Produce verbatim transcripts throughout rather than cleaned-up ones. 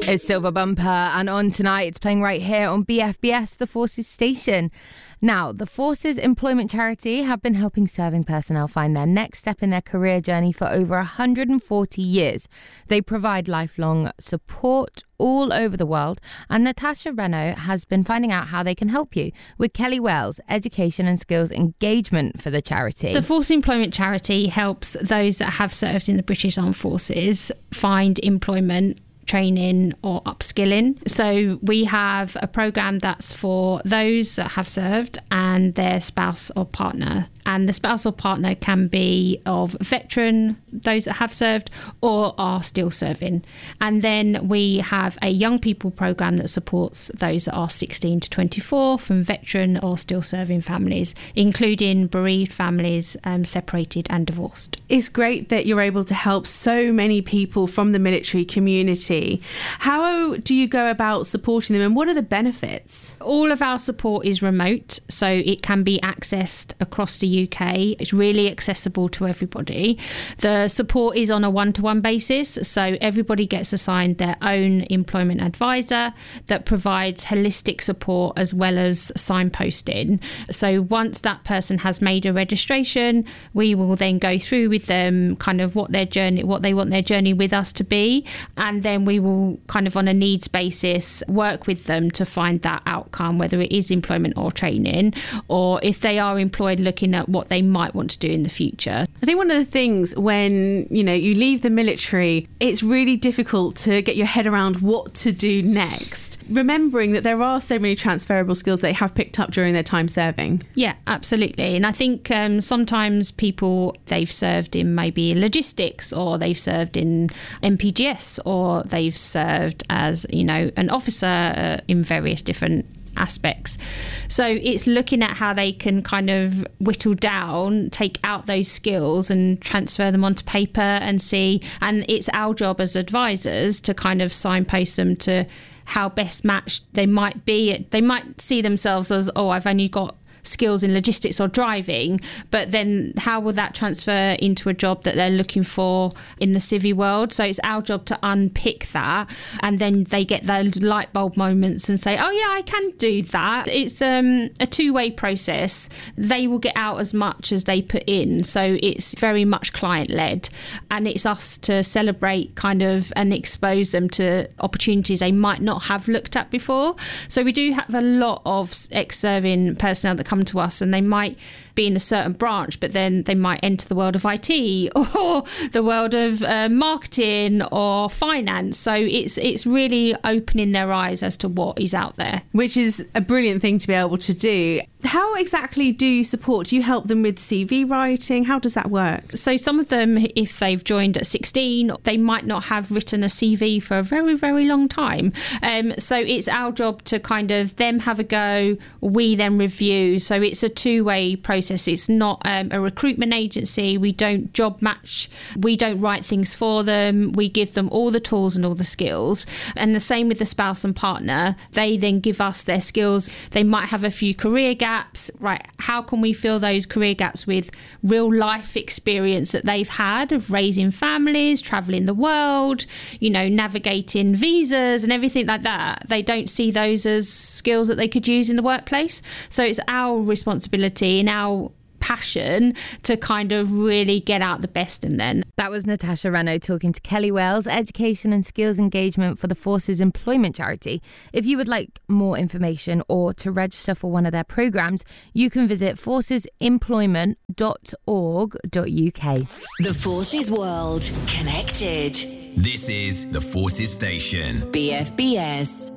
It's Silver Bumper, and on tonight it's playing right here on B F B S, the Forces station. Now, the Forces Employment Charity have been helping serving personnel find their next step in their career journey for over one hundred forty years. They provide lifelong support all over the world, and Natasha Reno has been finding out how they can help you with Kelly Wells, Education and Skills Engagement for the charity. The Forces Employment Charity helps those that have served in the British Armed Forces find employment, training or upskilling. So we have a programme that's for those that have served and their spouse or partner. And the spouse or partner can be of veteran, those that have served or are still serving. And then we have a young people programme that supports those that are sixteen to twenty-four from veteran or still serving families, including bereaved families, um, separated and divorced. It's great that you're able to help so many people from the military community. How do you go about supporting them, and what are the benefits? All of our support is remote, so it can be accessed across the U K. It's really accessible to everybody. The support is on a one-to-one basis, so everybody gets assigned their own employment advisor that provides holistic support as well as signposting. So once that person has made a registration, we will then go through with them kind of what their journey, what they want their journey with us to be, and then we will kind of on a needs basis work with them to find that outcome, whether it is employment or training, or if they are employed, looking at what they might want to do in the future. I think one of the things when, you know, you leave the military, it's really difficult to get your head around what to do next. Remembering that there are so many transferable skills they have picked up during their time serving. Yeah, absolutely. And I think um, sometimes people, they've served in maybe logistics, or they've served in M P G S, or they've served as, you know, an officer uh, in various different aspects. So it's looking at how they can kind of whittle down, take out those skills and transfer them onto paper and see. And it's our job as advisors to kind of signpost them to how best matched they might be. They might see themselves as, oh, I've only got skills in logistics or driving, but then how will that transfer into a job that they're looking for in the civvy world? So it's our job to unpick that, and then they get those light bulb moments and say, oh yeah, I can do that. It's um, a two-way process. They will get out as much as they put in, so it's very much client-led, and it's us to celebrate kind of and expose them to opportunities they might not have looked at before. So we do have a lot of ex-serving personnel that come to us, and they might be in a certain branch, but then they might enter the world of I T or the world of uh, marketing or finance. So it's it's really opening their eyes as to what is out there. Which is a brilliant thing to be able to do. How exactly do you support? Do you help them with C V writing? How does that work? So some of them, if they've joined at sixteen, they might not have written a C V for a very, very long time. Um, so it's our job to kind of them have a go, we then review. So it's a two-way process. It's not um, a recruitment agency. We don't job match. We don't write things for them. We give them all the tools and all the skills. And the same with the spouse and partner. They then give us their skills. They might have a few career gaps. Right, how can we fill those career gaps with real life experience that they've had of raising families, traveling the world, you know, navigating visas and everything like that. They don't see those as skills that they could use in the workplace. So it's our responsibility and our passion to kind of really get out the best in them. That was Natasha Reno talking to Kelly Wells, Education and Skills Engagement for the Forces Employment Charity. If you would like more information or to register for one of their programmes, you can visit forces employment dot org dot U K. The Forces World. Connected. This is the Forces Station. B F B S.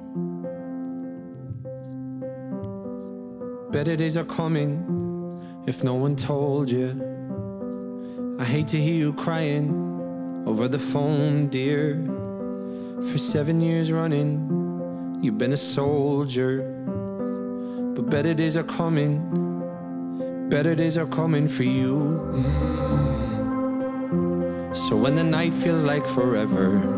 Better days are coming if no one told you. I hate to hear you crying over the phone, dear. For seven years running, you've been a soldier. But better days are coming, better days are coming for you. Mm. So when the night feels like forever